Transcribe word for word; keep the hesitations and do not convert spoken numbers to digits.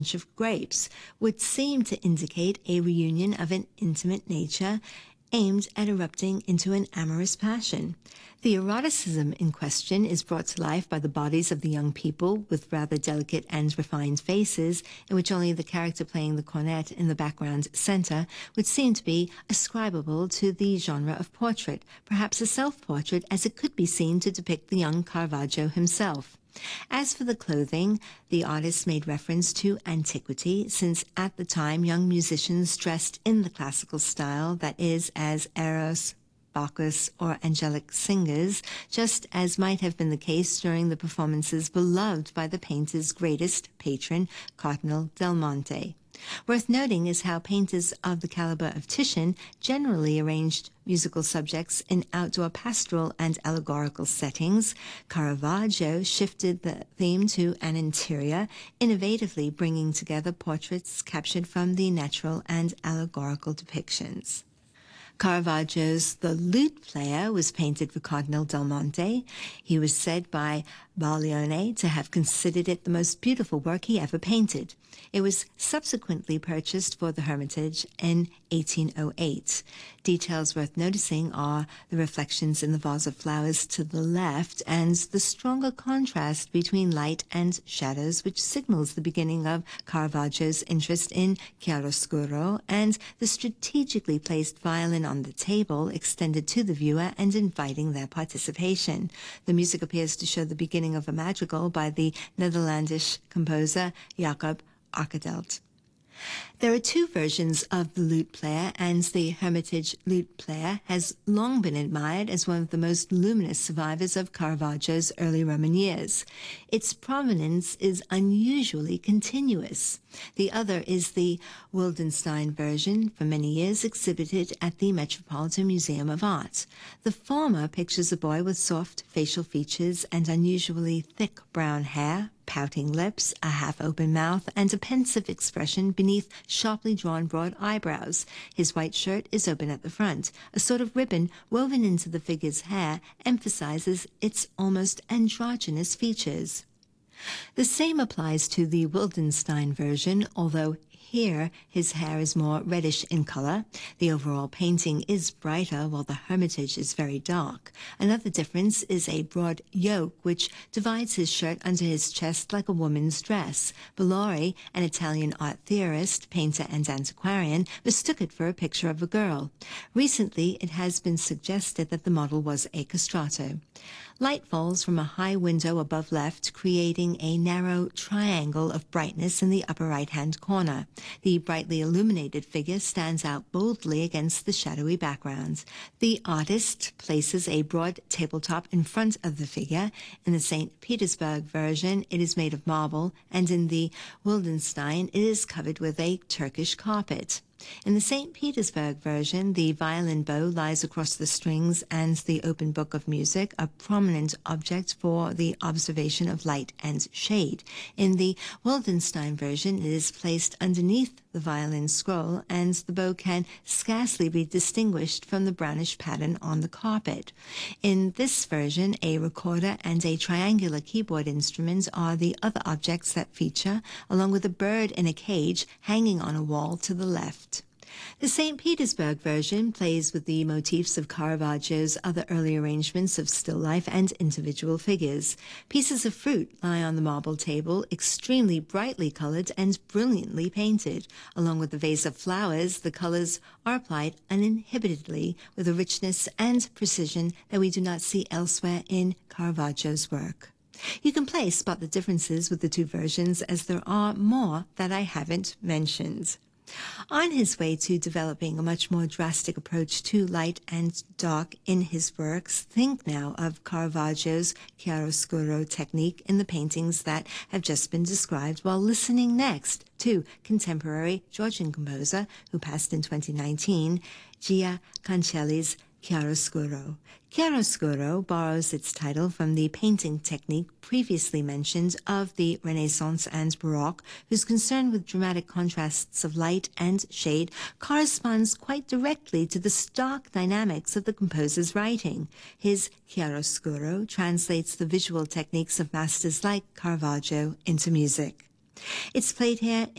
of grapes would seem to indicate a reunion of an intimate nature aimed at erupting into an amorous passion. The eroticism in question is brought to life by the bodies of the young people with rather delicate and refined faces, in which only the character playing the cornet in the background center would seem to be ascribable to the genre of portrait, perhaps a self-portrait as it could be seen to depict the young Caravaggio himself. As for the clothing, the artist made reference to antiquity, since at the time young musicians dressed in the classical style, that is, as Eros, Bacchus, or angelic singers, just as might have been the case during the performances beloved by the painter's greatest patron, Cardinal Del Monte. Worth noting is how painters of the caliber of Titian generally arranged musical subjects in outdoor pastoral and allegorical settings. Caravaggio shifted the theme to an interior, innovatively bringing together portraits captured from the natural and allegorical depictions. Caravaggio's The Lute Player was painted for Cardinal Del Monte. He was said by Baglione to have considered it the most beautiful work he ever painted. It was subsequently purchased for the Hermitage in eighteen oh eight. Details worth noticing are the reflections in the vase of flowers to the left and the stronger contrast between light and shadows, which signals the beginning of Caravaggio's interest in chiaroscuro, and the strategically placed violin on the table extended to the viewer and inviting their participation. The music appears to show the beginning of a madrigal by the Netherlandish composer Jacob Arcadelt. There are two versions of the lute player, and the Hermitage lute player has long been admired as one of the most luminous survivors of Caravaggio's early Roman years. Its provenance is unusually continuous. The other is the Wildenstein version, for many years exhibited at the Metropolitan Museum of Art. The former pictures a boy with soft facial features and unusually thick brown hair, pouting lips, a half-open mouth, and a pensive expression beneath sharply drawn broad eyebrows. His white shirt is open at the front. A sort of ribbon woven into the figure's hair emphasizes its almost androgynous features. The same applies to the Wildenstein version, although here his hair is more reddish in color. The overall painting is brighter, while the Hermitage is very dark. Another difference is a broad yoke, which divides his shirt under his chest like a woman's dress. Bellori, an Italian art theorist, painter, and antiquarian, mistook it for a picture of a girl. Recently, it has been suggested that the model was a castrato. Light falls from a high window above left, creating a narrow triangle of brightness in the upper right-hand corner. The brightly illuminated figure stands out boldly against the shadowy background. The artist places a broad tabletop in front of the figure. In the Saint Petersburg version, it is made of marble, and in the Wildenstein, it is covered with a Turkish carpet. In the Saint Petersburg version, the violin bow lies across the strings and the open book of music, a prominent object for the observation of light and shade. In the Wildenstein version, it is placed underneath the violin scroll, and the bow can scarcely be distinguished from the brownish pattern on the carpet. In this version, a recorder and a triangular keyboard instrument are the other objects that feature, along with a bird in a cage hanging on a wall to the left. The Saint Petersburg version plays with the motifs of Caravaggio's other early arrangements of still life and individual figures. Pieces of fruit lie on the marble table, extremely brightly colored and brilliantly painted. Along with the vase of flowers, the colors are applied uninhibitedly with a richness and precision that we do not see elsewhere in Caravaggio's work. You can play spot the differences with the two versions, as there are more that I haven't mentioned. On his way to developing a much more drastic approach to light and dark in his works, think now of Caravaggio's chiaroscuro technique in the paintings that have just been described, while listening next to contemporary Georgian composer, who passed in twenty nineteen, Gia Cancelli's chiaroscuro. Chiaroscuro borrows its title from the painting technique previously mentioned of the Renaissance and Baroque, whose concern with dramatic contrasts of light and shade corresponds quite directly to the stark dynamics of the composer's writing. His chiaroscuro translates the visual techniques of masters like Caravaggio into music. It's played here